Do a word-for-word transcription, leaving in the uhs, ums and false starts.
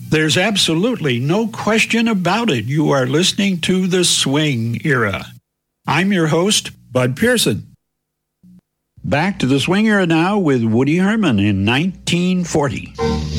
There's absolutely no question about it. You are listening to the Swing Era. I'm your host, Bud Pearson. Back to the Swing Era now with Woody Herman in nineteen forty.